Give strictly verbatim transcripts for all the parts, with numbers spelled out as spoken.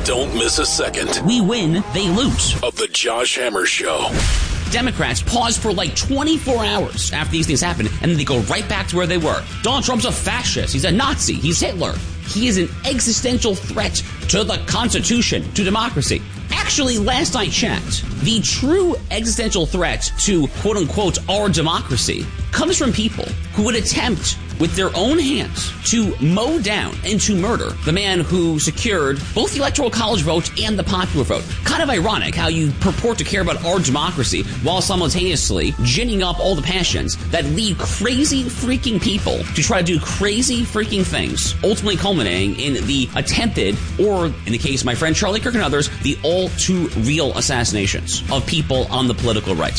Don't miss a second. We win, they lose. Of the Josh Hammer Show. Democrats pause for like twenty-four hours after these things happen, and then they go right back to where they were. Donald Trump's a fascist. He's a Nazi. He's Hitler. He is an existential threat to the Constitution, to democracy. Actually, last I checked, the true existential threat to, quote-unquote, our democracy comes from people who would attempt with their own hands to mow down and to murder the man who secured both the Electoral College vote and the popular vote. Kind of ironic how you purport to care about our democracy while simultaneously ginning up all the passions that lead crazy freaking people to try to do crazy freaking things, ultimately culminating in the attempted, or in the case of my friend Charlie Kirk and others, the all too real assassinations of people on the political right.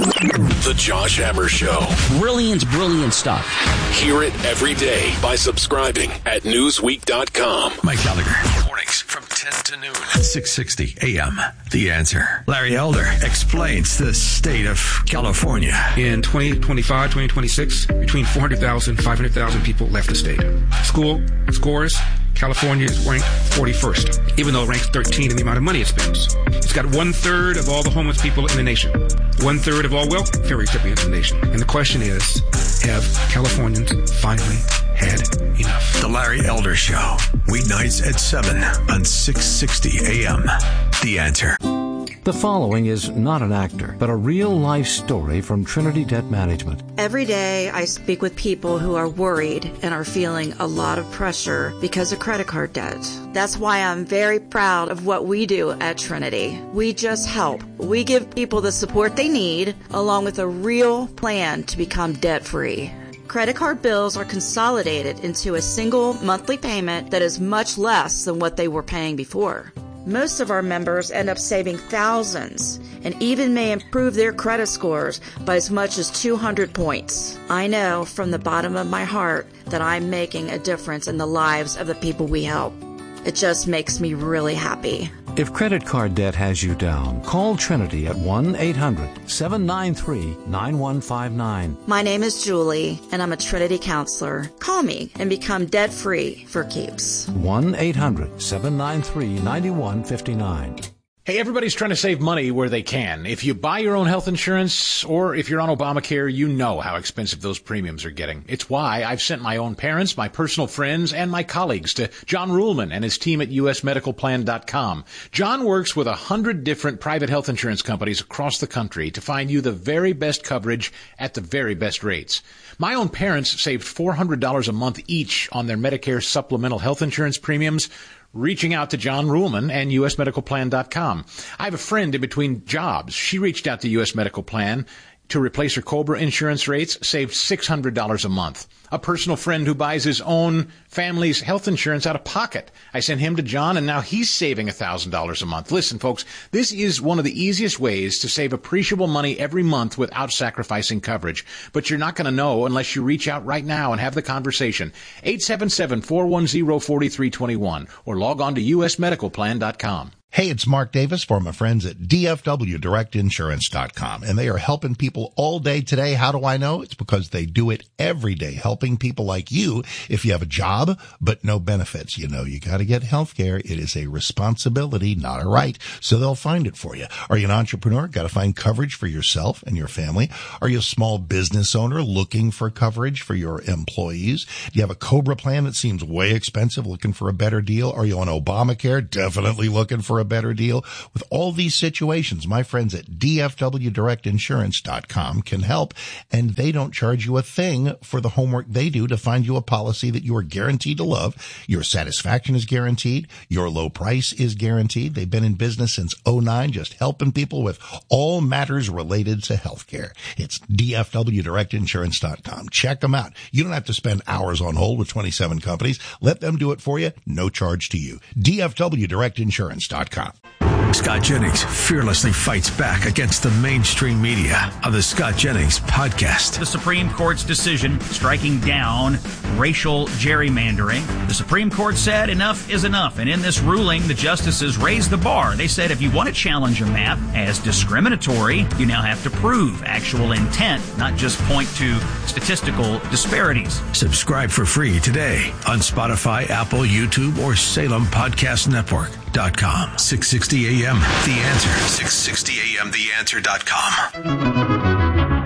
The Josh Hammer Show. Brilliant, brilliant stuff. Hear it every day by subscribing at newsweek dot com. Mike Gallagher. Mornings from ten to noon. six sixty A M. The Answer. Larry Elder explains the state of California. In twenty twenty-five, twenty twenty-six, between four hundred thousand, five hundred thousand people left the state. School scores, California is ranked forty-first, even though it ranks thirteen in the amount of money it spends. It's got one-third of all the homeless people in the nation, one-third of all welfare recipients in the nation. And the question is, have Californians finally had enough? The Larry Elder Show, weeknights at seven on six sixty A M. The Answer. The following is not an actor, but a real-life story from Trinity Debt Management. Every day I speak with people who are worried and are feeling a lot of pressure because of credit card debt. That's why I'm very proud of what we do at Trinity. We just help. We give people the support they need, along with a real plan to become debt-free. Credit card bills are consolidated into a single monthly payment that is much less than what they were paying before. Most of our members end up saving thousands and even may improve their credit scores by as much as two hundred points. I know from the bottom of my heart that I'm making a difference in the lives of the people we help. It just makes me really happy. If credit card debt has you down, call Trinity at one eight hundred, seven nine three, nine one five nine. My name is Julie, and I'm a Trinity counselor. Call me and become debt-free for keeps. one eight hundred, seven nine three, nine one five nine. Hey, everybody's trying to save money where they can. If you buy your own health insurance or if you're on Obamacare, you know how expensive those premiums are getting. It's why I've sent my own parents, my personal friends, and my colleagues to John Ruhlman and his team at U S medical plan dot com. John works with a hundred different private health insurance companies across the country to find you the very best coverage at the very best rates. My own parents saved four hundred dollars a month each on their Medicare supplemental health insurance premiums, reaching out to John Ruhlman and U S medical plan dot com. I have a friend in between jobs. She reached out to U S Medical Plan to replace her COBRA insurance rates, saved six hundred dollars a month. A personal friend who buys his own family's health insurance out of pocket. I sent him to John, and now he's saving one thousand dollars a month. Listen, folks, this is one of the easiest ways to save appreciable money every month without sacrificing coverage. But you're not going to know unless you reach out right now and have the conversation. eight seven seven, four one zero, four three two one or log on to U S medical plan dot com. Hey, it's Mark Davis for my friends at D F W direct insurance dot com, and they are helping people all day today. How do I know? It's because they do it every day, helping people like you. If you have a job but no benefits, you know you got to get health care. It is a responsibility, not a right, so they'll find it for you. Are you an entrepreneur? Got to find coverage for yourself and your family. Are you a small business owner looking for coverage for your employees? Do you have a COBRA plan that seems way expensive, looking for a better deal? Are you on Obamacare? Definitely looking for a better deal. With all these situations, my friends at D F W direct insurance dot com can help, and they don't charge you a thing for the homework they do to find you a policy that you are guaranteed to love. Your satisfaction is guaranteed. Your low price is guaranteed. They've been in business since oh nine, just helping people with all matters related to healthcare. It's D F W direct insurance dot com. Check them out. You don't have to spend hours on hold with twenty-seven companies. Let them do it for you. No charge to you. D F W direct insurance dot com. Scott Jennings fearlessly fights back against the mainstream media on the Scott Jennings Podcast. The Supreme Court's decision striking down racial gerrymandering. The Supreme Court said enough is enough, and in this ruling, the justices raised the bar. They said if you want to challenge a map as discriminatory, you now have to prove actual intent, not just point to statistical disparities. Subscribe for free today on Spotify, Apple, YouTube, or Salem Podcast Network. dot com. six sixty A M, The Answer. six sixty A M the answer dot com.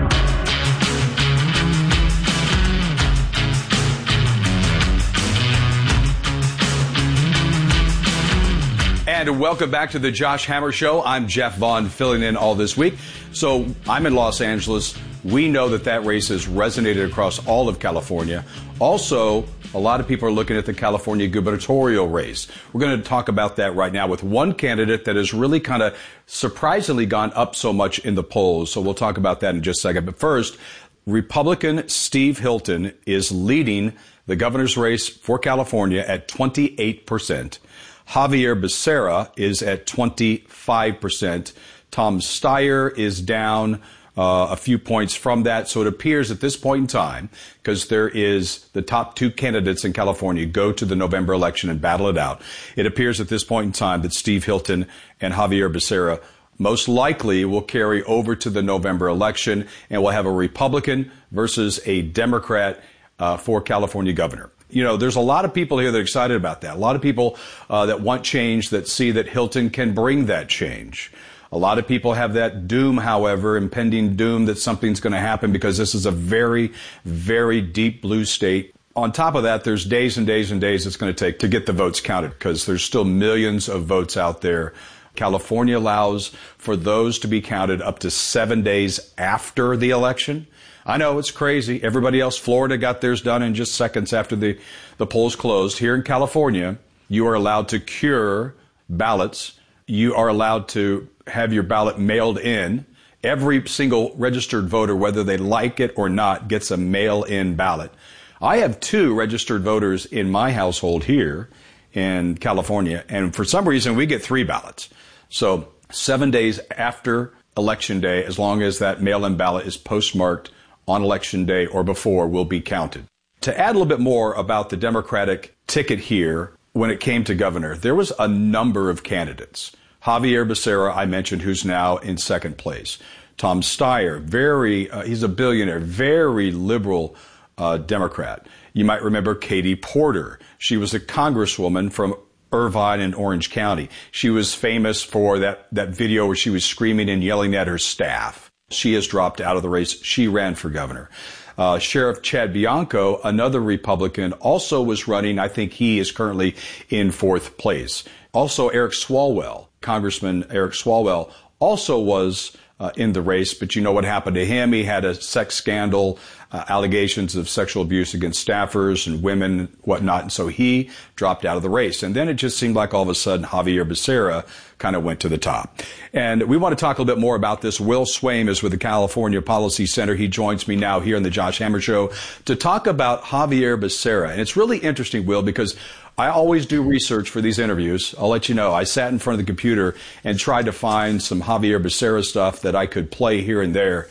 And welcome back to the Josh Hammer Show. I'm Jeff Vaughn, filling in all this week. So I'm in Los Angeles. We know that that race has resonated across all of California. Also, a lot of people are looking at the California gubernatorial race. We're going to talk about that right now with one candidate that has really kind of surprisingly gone up so much in the polls. So we'll talk about that in just a second. But first, Republican Steve Hilton is leading the governor's race for California at twenty-eight percent. Xavier Becerra is at twenty-five percent. Tom Steyer is down uh, a few points from that. So it appears at this point in time, because there is the top two candidates in California go to the November election and battle it out. It appears at this point in time that Steve Hilton and Xavier Becerra most likely will carry over to the November election, and we'll have a Republican versus a Democrat uh, for California governor. You know, there's a lot of people here that are excited about that. A lot of people uh, that want change, that see that Hilton can bring that change. A lot of people have that doom, however, impending doom that something's going to happen because this is a very, very deep blue state. On top of that, there's days and days and days it's going to take to get the votes counted because there's still millions of votes out there. California allows for those to be counted up to seven days after the election. I know it's crazy. Everybody else, Florida got theirs done in just seconds after the, the polls closed. Here in California, you are allowed to cure ballots. You are allowed to have your ballot mailed in. Every single registered voter, whether they like it or not, gets a mail-in ballot. I have two registered voters in my household here in California, and for some reason we get three ballots. So seven days after Election Day, as long as that mail-in ballot is postmarked on Election Day or before, will be counted. To add a little bit more about the Democratic ticket here, when it came to governor, there was a number of candidates. Xavier Becerra, I mentioned, who's now in second place. Tom Steyer, very, uh, he's a billionaire, very liberal uh, Democrat. You might remember Katie Porter. She was a congresswoman from Irvine and Orange County. She was famous for that, that video where she was screaming and yelling at her staff. She has dropped out of the race. She ran for governor. Uh, Sheriff Chad Bianco, another Republican, also was running. I think he is currently in fourth place. Also, Eric Swalwell, Congressman Eric Swalwell, also was uh, in the race. But you know what happened to him? He had a sex scandal, uh, allegations of sexual abuse against staffers and women and whatnot. And so he dropped out of the race. And then it just seemed like all of a sudden Xavier Becerra kind of went to the top. And we want to talk a little bit more about this. Will Swaim is with the California Policy Center. He joins me now here in the Josh Hammer Show to talk about Xavier Becerra. And it's really interesting, Will, because I always do research for these interviews. I'll let you know. I sat in front of the computer and tried to find some Xavier Becerra stuff that I could play here and there.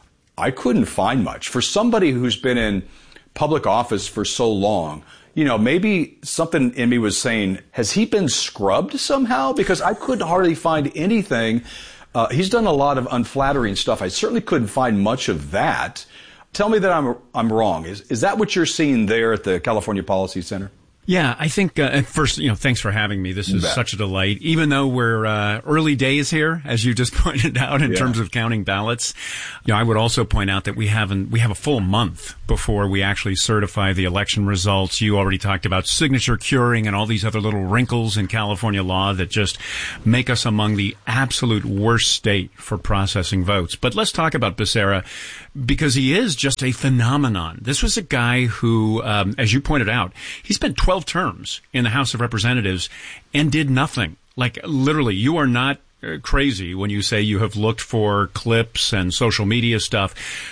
I couldn't find much. For somebody who's been in public office for so long, you know, maybe something in me was saying, has he been scrubbed somehow? Because I couldn't hardly find anything. Uh, he's done a lot of unflattering stuff. I certainly couldn't find much of that. Tell me that I'm I'm wrong. Is is that what you're seeing there at the California Policy Center? Yeah, I think, uh, at first, you know, thanks for having me. This is such a delight. Even though we're, uh, early days here, as you just pointed out, in yeah. terms of counting ballots. You know, I would also point out that we haven't, we have a full month before we actually certify the election results. You already talked about signature curing and all these other little wrinkles in California law that just make us among the absolute worst state for processing votes. But let's talk about Becerra, because he is just a phenomenon. This was a guy who, um, as you pointed out, he spent twelve terms in the House of Representatives and did nothing. Like, literally, you are not uh, crazy when you say you have looked for clips and social media stuff.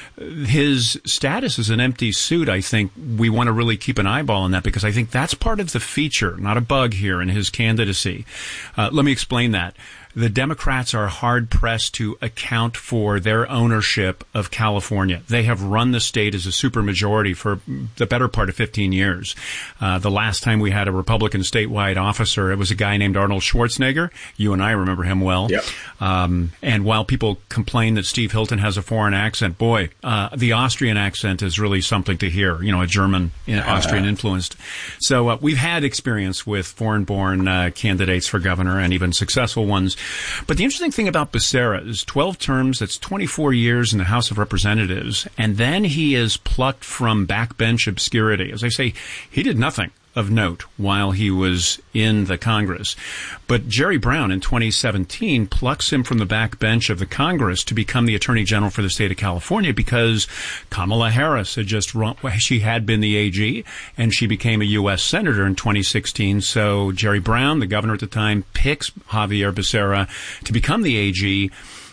His status is an empty suit. I think we want to really keep an eyeball on that, because I think that's part of the feature, not a bug here in his candidacy. Uh, let me explain that. the Democrats are hard-pressed to account for their ownership of California. They have run the state as a supermajority for the better part of fifteen years. Uh, the last time we had a Republican statewide officer, it was a guy named Arnold Schwarzenegger. You and I remember him well. Yep. Um, and while people complain that Steve Hilton has a foreign accent, boy, uh, the Austrian accent is really something to hear, you know, a German, you know, Austrian influenced. So uh, we've had experience with foreign-born uh, candidates for governor and even successful ones. But the interesting thing about Becerra is twelve terms, that's twenty-four years in the House of Representatives, and then he is plucked from backbench obscurity. As I say, he did nothing of note while he was in the Congress. But Jerry Brown in twenty seventeen plucks him from the backbench of the Congress to become the Attorney General for the state of California because Kamala Harris had just run, she had been the A G and she became a U S Senator in twenty sixteen. So Jerry Brown, the governor at the time, picks Javier Becerra to become the A G.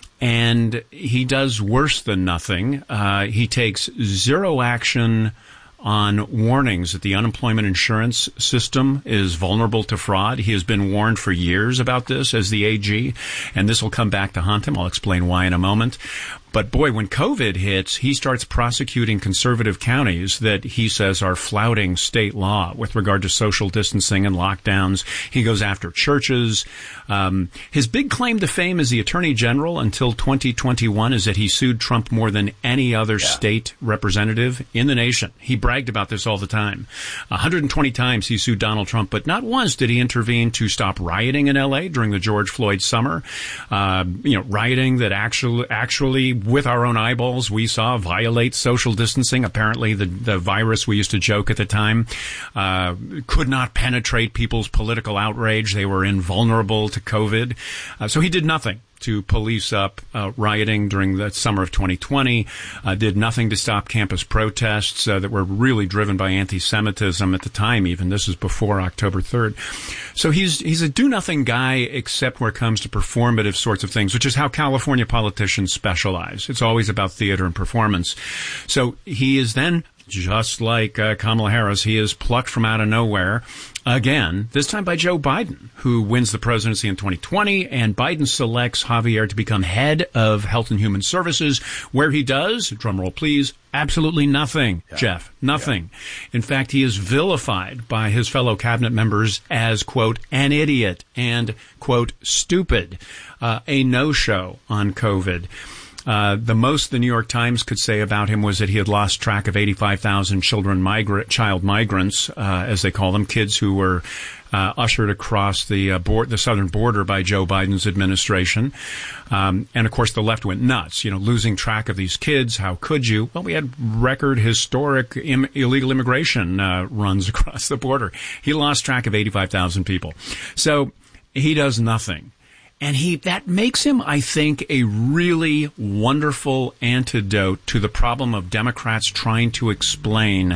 And he does worse than nothing. Uh, he takes zero action on warnings that the unemployment insurance system is vulnerable to fraud. He has been warned for years about this as the A G, and this will come back to haunt him. I'll explain why in a moment. But boy, when COVID hits, he starts prosecuting conservative counties that he says are flouting state law with regard to social distancing and lockdowns. He goes after churches. Um, his big claim to fame as the Attorney General until twenty twenty-one is that he sued Trump more than any other yeah. state representative in the nation. He bragged about this all the time. one hundred twenty times he sued Donald Trump, but not once did he intervene to stop rioting in L A during the George Floyd summer. Uh, you know, rioting that actually, actually, with our own eyeballs, we saw violate social distancing. Apparently, the, the virus, we used to joke at the time, uh, could not penetrate people's political outrage. They were invulnerable to COVID. Uh, so he did nothing to police up uh, rioting during the summer of twenty twenty, uh, did nothing to stop campus protests uh, that were really driven by anti-Semitism at the time even. This is before October third. So he's he's a do-nothing guy except where it comes to performative sorts of things, which is how California politicians specialize. It's always about theater and performance. So he is then, just like uh, Kamala Harris, he is plucked from out of nowhere again, this time by Joe Biden, who wins the presidency in twenty twenty, and Biden selects Javier to become head of Health and Human Services, where he does, drumroll please, absolutely nothing, yeah. Jeff, nothing. Yeah. In fact, he is vilified by his fellow cabinet members as, quote, an idiot and, quote, stupid, uh, a no-show on COVID. Uh, the most the New York Times could say about him was that he had lost track of eighty-five thousand children migrant, child migrants, uh, as they call them, kids who were uh, ushered across the uh, board, the southern border by Joe Biden's administration. Um, and of course, the left went nuts, you know, losing track of these kids. How could you? Well, we had record historic Im- illegal immigration uh, runs across the border. He lost track of eighty-five thousand people. So he does nothing. And he, that makes him, I think, a really wonderful antidote to the problem of Democrats trying to explain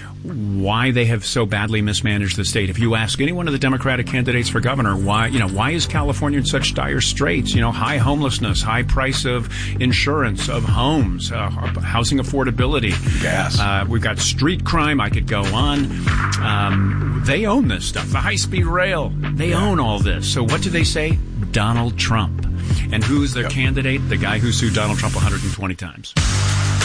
why they have so badly mismanaged the state. If you ask any one of the Democratic candidates for governor, why, you know, why is California in such dire straits? You know, high homelessness, high price of insurance, of homes, uh, housing affordability. Gas. Uh, we've got street crime. I could go on. Um, they own this stuff. The high-speed rail. They yeah. own all this. So what do they say? Donald Trump. And who's their yep. candidate? The guy who sued Donald Trump one hundred twenty times.